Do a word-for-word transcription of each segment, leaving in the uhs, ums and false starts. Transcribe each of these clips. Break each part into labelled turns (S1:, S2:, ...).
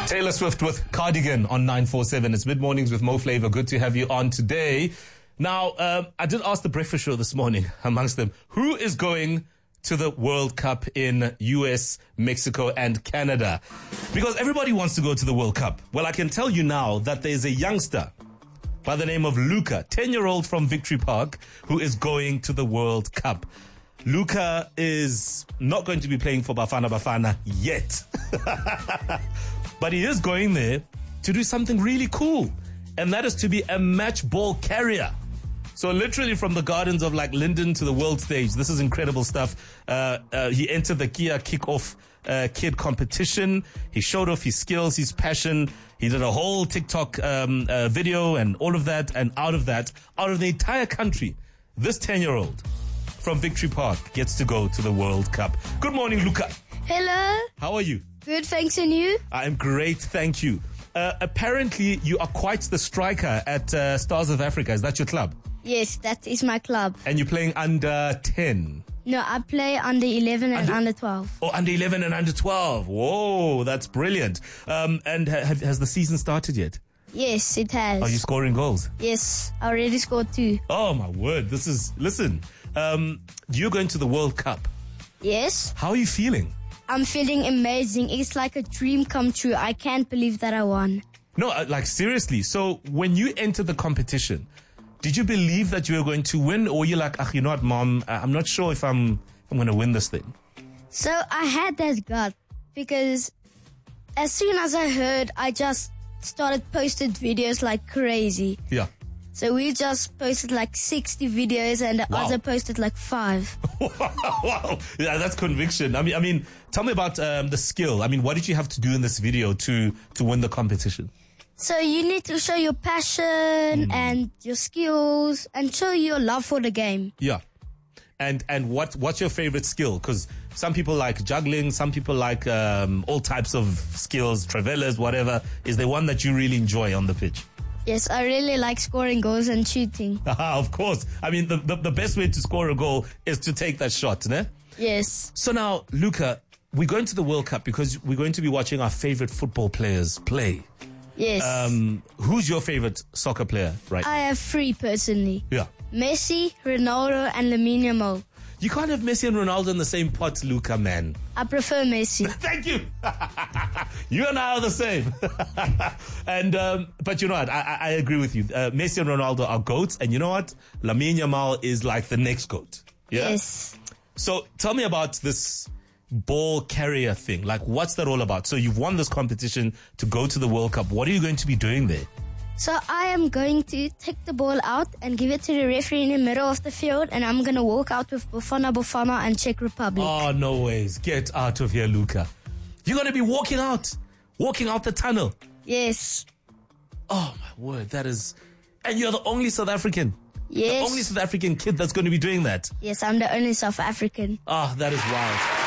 S1: Taylor Swift with Cardigan on nine four seven. It's mid-mornings with Mo Flava. Good to have you on today. Now, um, I did ask the breakfast show this morning, amongst them, who is going to the World Cup in U S, Mexico, and Canada? Because everybody wants to go to the World Cup. Well, I can tell you now that there's a youngster by the name of Luca, ten-year-old from Victory Park, who is going to the World Cup. Luca is not going to be playing for Bafana Bafana yet. But he is going there to do something really cool. And that is to be a match ball carrier. So literally from the gardens of like Linden to the world stage. This is incredible stuff. Uh, uh, he entered the Kia Kickoff uh, Kid competition. He showed off his skills, his passion. He did a whole TikTok um, uh, video and all of that. And out of that, out of the entire country, this ten-year-old from Victory Park gets to go to the World Cup. Good morning, Luca.
S2: Hello.
S1: How are you?
S2: Good, thanks, and you?
S1: I am great, thank you. Uh, apparently, you are quite the striker at uh, Stars of Africa. Is that your club?
S2: Yes, that is my club.
S1: And you're playing under ten?
S2: No, I play under eleven and under, under twelve.
S1: Oh, under eleven and under twelve. Whoa, that's brilliant. Um, and ha- have, has the season started yet?
S2: Yes, it has.
S1: Are you scoring goals?
S2: Yes, I already scored two.
S1: Oh, my word. This is, listen, um, you're going to the World Cup.
S2: Yes.
S1: How are you feeling?
S2: I'm feeling amazing. It's like a dream come true. I can't believe that I won.
S1: No, like seriously. So when you entered the competition, did you believe that you were going to win, or were you like, ah, you know what, Mom, I'm not sure if I'm, if I'm going to win this thing?
S2: So I had that gut because as soon as I heard, I just started posted videos like crazy.
S1: Yeah.
S2: So we just posted like sixty videos and the
S1: Wow.
S2: other posted like five.
S1: Wow. Yeah, that's conviction. I mean, I mean, tell me about um, the skill. I mean, what did you have to do in this video to, to win the competition?
S2: So you need to show your passion
S1: Mm.
S2: and your skills and show your love for the game.
S1: Yeah. And and what what's your favorite skill? Because some people like juggling, some people like um, all types of skills, travelers, whatever. Is there one that you really enjoy on the pitch?
S2: Yes, I really like scoring goals and shooting.
S1: Of course. I mean, the, the, the best way to score a goal is to take that shot, né?
S2: Yes.
S1: So now, Luca, we're going to the World Cup because we're going to be watching our favorite football players play.
S2: Yes.
S1: Um, who's your favorite soccer player right now?
S2: I have three personally.
S1: Yeah.
S2: Messi, Ronaldo, and Lamine Yamal.
S1: You can't have Messi and Ronaldo in the same pot, Luca, man.
S2: I prefer Messi.
S1: Thank you. You and I are the same. and um, but you know what? I, I, I agree with you. Uh, Messi and Ronaldo are goats, and you know what? Lamine Yamal is like the next goat. Yeah?
S2: Yes.
S1: So tell me about this ball carrier thing. Like, what's that all about? So you've won this competition to go to the World Cup. What are you going to be doing there?
S2: So I am going to take the ball out and give it to the referee in the middle of the field, and I'm going to walk out with Bafana Bafana and Czech Republic.
S1: Oh, no ways. Get out of here, Luca. You're going to be walking out, walking out the tunnel.
S2: Yes.
S1: Oh, my word. That is... And you're the only South African.
S2: Yes.
S1: The only South African kid that's going to be doing that.
S2: Yes, I'm the only South African.
S1: Ah, oh, that is wild.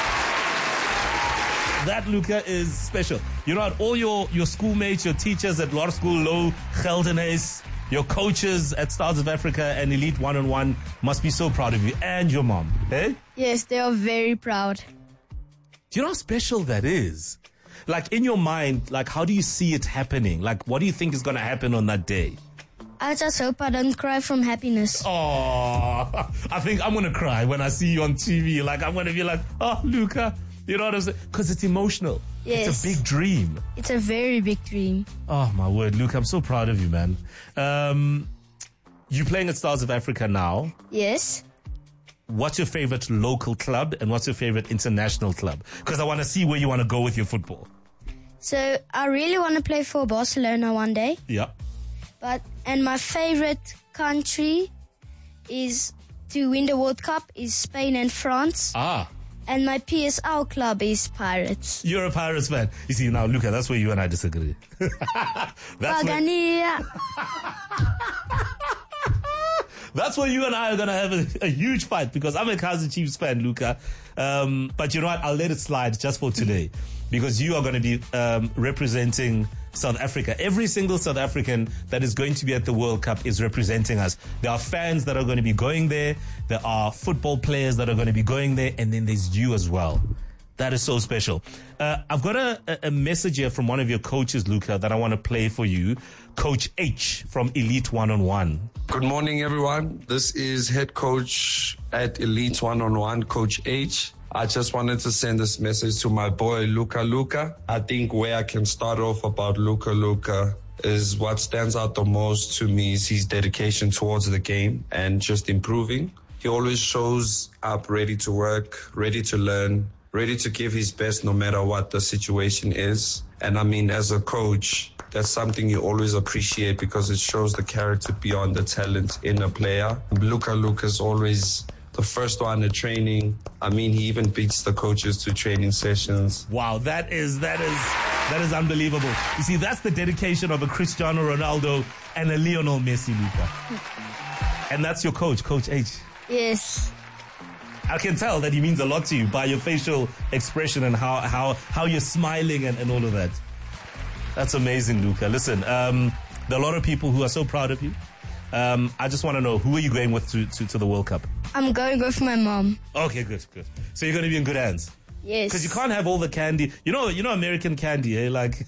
S1: That, Luca, is special. You know what? All your, your schoolmates, your teachers at Law School Low, Geldenes, your coaches at Stars of Africa and Elite One-on-One must be so proud of you. And your mom. Eh?
S2: Yes, they are very proud.
S1: Do you know how special that is? Like, in your mind, like, how do you see it happening? Like, what do you think is going to happen on that day?
S2: I just hope I don't cry from happiness.
S1: Oh, I think I'm going to cry when I see you on T V. Like, I'm going to be like, oh, Luca. You know what I'm saying? Because it's emotional.
S2: Yes.
S1: It's a big dream.
S2: It's a very big dream.
S1: Oh, my word. Luke, I'm so proud of you, man. Um, you're playing at Stars of Africa now.
S2: Yes.
S1: What's your favorite local club and what's your favorite international club? Because I want to see where you want to go with your football.
S2: So I really want to play for Barcelona one day.
S1: Yeah.
S2: But and my favorite country is to win the World Cup is Spain and France.
S1: Ah.
S2: And my P S L club is Pirates.
S1: You're a Pirates fan. You see, now, Luca, that's where you and I disagree. That's where, that's where you and I are going to have a, a huge fight because I'm a Kaizer Chiefs fan, Luca. Um, but you know what? I'll let it slide just for today because you are going to be um, representing South Africa. Every single South African that is going to be at the World Cup is representing us. There are fans that are going to be going there. There are football players that are going to be going there. And then there's you as well. That is so special. Uh, I've got a, a message here from one of your coaches, Luca, that I want to play for you. Coach H from Elite One on One.
S3: Good morning, everyone. This is head coach at Elite One on One, Coach H. I just wanted to send this message to my boy, Luca Luca. I think where I can start off about Luca Luca is what stands out the most to me is his dedication towards the game and just improving. He always shows up ready to work, ready to learn, ready to give his best no matter what the situation is. And I mean, as a coach, that's something you always appreciate because it shows the character beyond the talent in a player. Luca Luca's always the first one at training. I mean, he even beats the coaches to training sessions.
S1: Wow, that is, that is, that is unbelievable. You see, that's the dedication of a Cristiano Ronaldo and a Lionel Messi, Luca. And that's your coach, Coach H.
S2: Yes.
S1: I can tell that he means a lot to you by your facial expression and how, how, how you're smiling and, and all of that. That's amazing, Luca. Listen, um, there are a lot of people who are so proud of you. Um, I just want to know, who are you going with to, to, to the World Cup?
S2: I'm going with my mom.
S1: Okay, good, good. So you're going to be in good hands?
S2: Yes.
S1: Because you can't have all the candy. You know, you know American candy, eh? Like,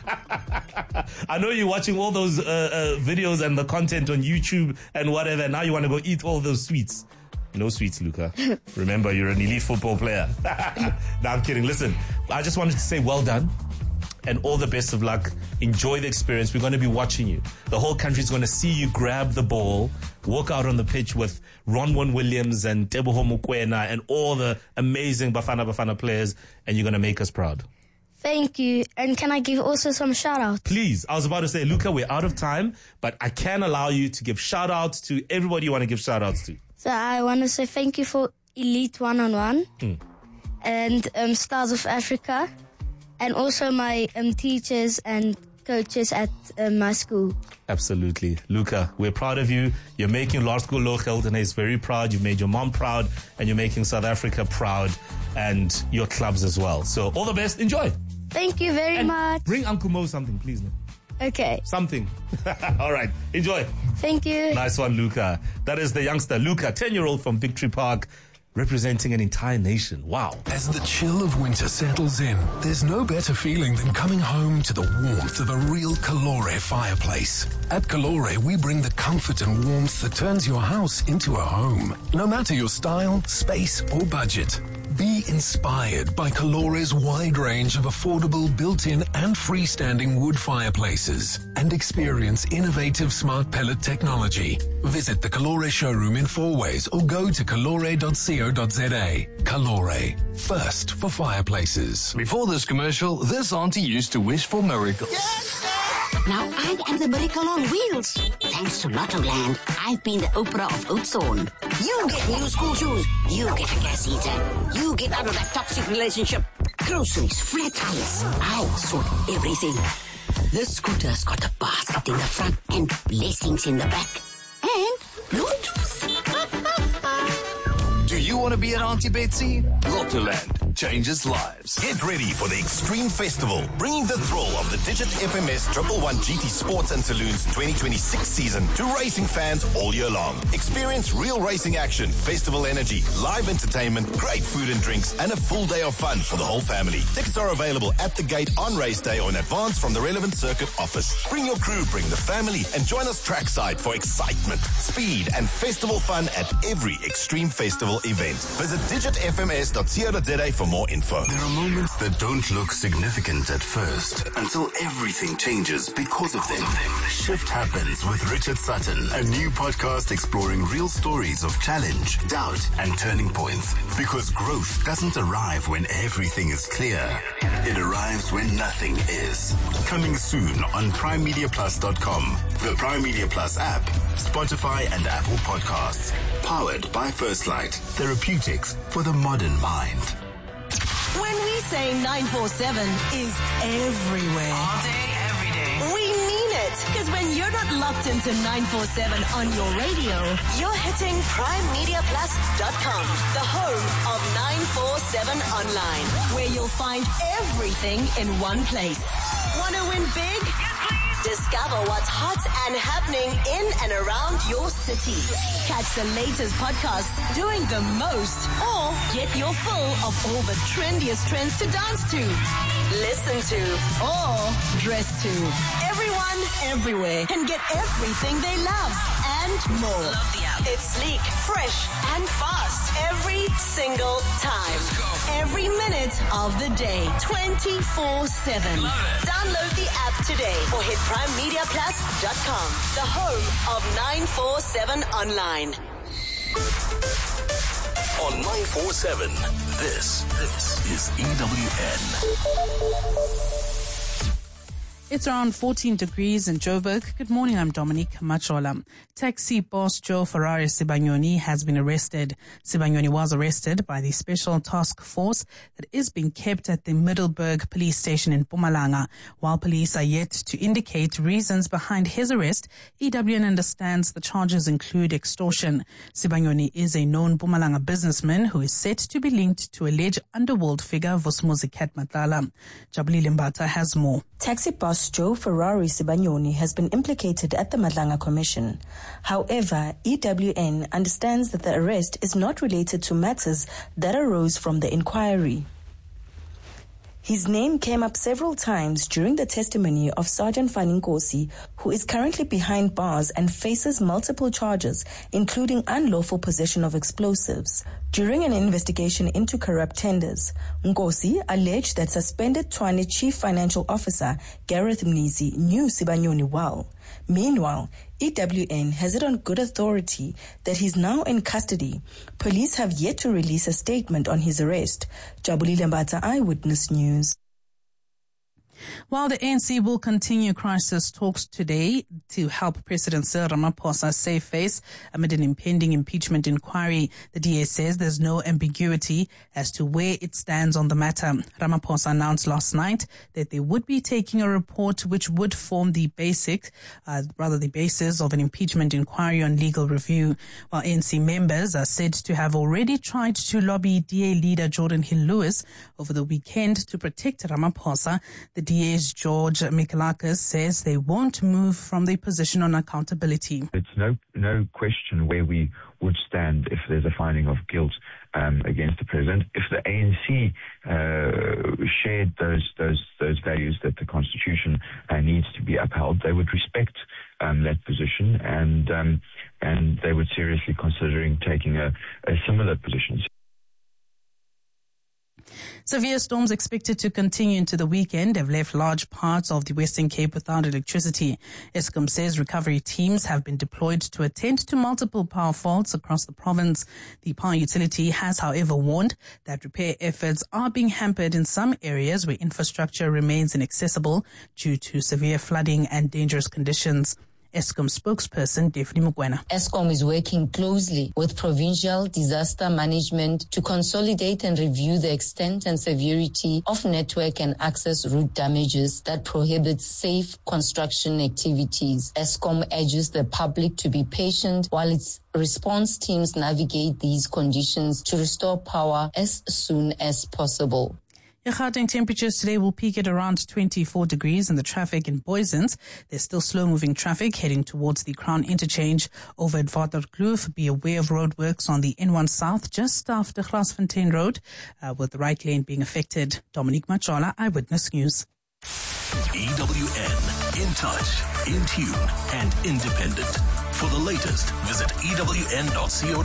S1: I know you're watching all those uh, uh, videos and the content on YouTube and whatever. Now you want to go eat all those sweets. No sweets, Luca. Remember, you're an elite football player. No, I'm kidding. Listen, I just wanted to say well done and all the best of luck. Enjoy the experience. We're going to be watching you. The whole country's going to see you grab the ball, walk out on the pitch with Ronwen Williams and Teboho Mokoena and all the amazing Bafana Bafana players, and you're going to make us proud.
S2: Thank you. And can I give also some shout-outs?
S1: Please. I was about to say, Luca, we're out of time, but I can allow you to give shout-outs to everybody you want to give shout-outs to.
S2: So I want to say thank you for Elite One on One
S1: Hmm.
S2: and um, Stars of Africa, and also my um, teachers and coaches at um, my school.
S1: Absolutely. Luca, we're proud of you. You're making Law School Logelden is very proud. You've made your mom proud, and you're making South Africa proud, and your clubs as well. So all the best. Enjoy.
S2: Thank you very
S1: And
S2: much.
S1: bring Uncle Mo something, please. No?
S2: Okay.
S1: Something. All right. Enjoy.
S2: Thank you.
S1: Nice one, Luca. That is the youngster, Luca, ten-year-old from Victory Park, representing an entire nation. Wow.
S4: As the chill of winter settles in, there's no better feeling than coming home to the warmth of a real Calore fireplace. At Calore, we bring the comfort and warmth that turns your house into a home. No matter your style, space, or budget. Be inspired by Calore's wide range of affordable built-in and freestanding wood fireplaces and experience innovative smart pellet technology. Visit the Calore showroom in Fourways or go to calore dot co dot za. Calore, first for fireplaces.
S5: Before this commercial, this auntie used to wish for miracles.
S6: Now I am the miracle on wheels. Thanks to Lottoland, I've been the Oprah of Oatszorn. You get new school shoes. You get a gas heater. You get out of that toxic relationship. Groceries, flat tires. I sort everything. This scooter's got a basket in the front and blessings in the back. And Bluetooth.
S5: Do you want to be an Auntie Betsy? Lottoland changes lives.
S7: Get ready for the Extreme Festival, bringing the thrill of the Digit F M S one one one G T Sports and Saloons twenty twenty-six season to racing fans all year long. Experience real racing action, festival energy, live entertainment, great food and drinks, and a full day of fun for the whole family. Tickets are available at the gate on race day or in advance from the relevant circuit office. Bring your crew, bring the family, and join us trackside for excitement, speed, and festival fun at every Extreme Festival event. Visit digit f m s dot co dot za for more info.
S8: There are moments that don't look significant at first until everything changes because of them. Shift Happens with Richard Sutton, a new podcast exploring real stories of challenge, doubt, and turning points. Because growth doesn't arrive when everything is clear. It arrives when nothing is. Coming soon on prime media plus dot com, the Prime Media Plus app, Spotify, and Apple Podcasts. Powered by First Light. Therapeutics for the modern mind.
S9: When we say nine four seven is everywhere.
S10: All day, every day.
S9: We mean it. Because when you're not locked into nine four seven on your radio, you're hitting prime media plus dot com, the home of nine four seven online, where you'll find everything in one place. Want to win big? Discover what's hot and happening in and around your city. Catch the latest podcasts doing the most, or get your fill of all the trendiest trends to dance to, listen to, or dress to. Everyone, everywhere can get everything they love and more. Love the app. It's sleek, fresh, and fast every single time. Every minute of the day, twenty-four seven. Download the app today or hit prime media plus dot com, the home of nine four seven Online.
S8: On nine four seven, this, this is E W N.
S10: It's around fourteen degrees in Joburg. Good morning, I'm Dominique Machola. Taxi boss Joe Ferrari Sibanyoni has been arrested. Sibanyoni was arrested by the Special Task Force that is being kept at the Middelburg police station in Mpumalanga. While police are yet to indicate reasons behind his arrest, E W N understands the charges include extortion. Sibanyoni is a known Mpumalanga businessman who is set to be linked to alleged underworld figure Vusumuzi Cat Matlala. Jabulile Mbata has more.
S11: Taxi boss Joe Ferrari Sibanyoni has been implicated at the Madlanga Commission. However, E W N understands that the arrest is not related to matters that arose from the inquiry. His name came up several times during the testimony of Sergeant Fani Nkosi, who is currently behind bars and faces multiple charges, including unlawful possession of explosives. During an investigation into corrupt tenders, Nkosi alleged that suspended Tshwane Chief Financial Officer Gareth Mnisi knew Sibanyoni well. Meanwhile, E W N has it on good authority that he's now in custody. Police have yet to release a statement on his arrest. Jabulile Mbata, Eyewitness News.
S10: While the A N C will continue crisis talks today to help President Cyril Ramaphosa save face amid an impending impeachment inquiry, the D A says there's no ambiguity as to where it stands on the matter. Ramaphosa announced last night that they would be taking a report which would form the basic, uh, rather the basis of an impeachment inquiry on legal review. While A N C members are said to have already tried to lobby D A leader Jordan Hill-Lewis over the weekend to protect Ramaphosa, the D A's George Mikalakis says they won't move from their position on accountability.
S12: It's no no question where we would stand if there's a finding of guilt um, against the president. If the A N C uh, shared those those those values that the Constitution uh, needs to be upheld, they would respect um, that position, and um, and they would seriously considering taking a, a similar position.
S10: Severe storms expected to continue into the weekend have left large parts of the Western Cape without electricity. Eskom says recovery teams have been deployed to attend to multiple power faults across the province. The power utility has, however, warned that repair efforts are being hampered in some areas where infrastructure remains inaccessible due to severe flooding and dangerous conditions. Eskom spokesperson Daphne Mukwena.
S13: Eskom is working closely with provincial disaster management to consolidate and review the extent and severity of network and access route damages that prohibit safe construction activities. Eskom urges the public to be patient while its response teams navigate these conditions to restore power as soon as possible.
S10: Gauteng temperatures today will peak at around twenty-four degrees, and the traffic in Boysens, there's still slow-moving traffic heading towards the Crown Interchange over at Waterkloof. Be aware of roadworks on the N one South just after Grasfontein Road, uh, with the right lane being affected. Dominique Machola, Eyewitness News.
S8: E W N, in touch, in tune, and independent. For the latest, visit E W N dot co.